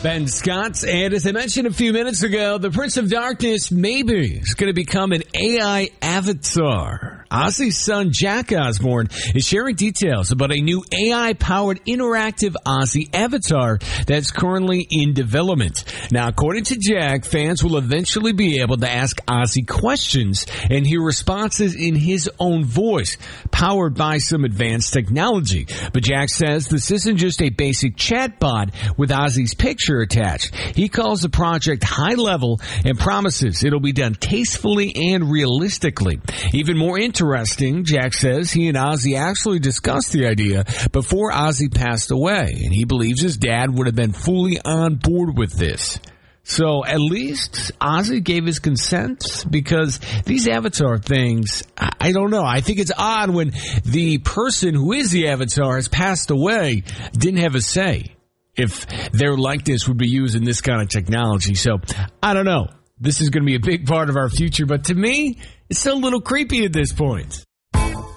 Ben Scott, and as I mentioned a few minutes ago, the Prince of Darkness maybe is going to become an AI avatar. Ozzy's son, Jack Osbourne, is sharing details about a new AI-powered interactive Ozzy avatar that's currently in development. Now, according to Jack, fans will eventually be able to ask Ozzy questions and hear responses in his own voice, powered by some advanced technology. But Jack says this isn't just a basic chatbot with Ozzy's picture attached. He calls the project high level and promises it'll be done tastefully and realistically. Even more interesting, Jack says he and Ozzy actually discussed the idea before Ozzy passed away, and he believes his dad would have been fully on board with this. So at least Ozzy gave his consent, because these avatar things, I don't know. I think it's odd when the person who is the avatar has passed away, didn't have a say if their likeness would be used in this kind of technology. So I don't know. This is going to be a big part of our future, but to me, it's still a little creepy at this point.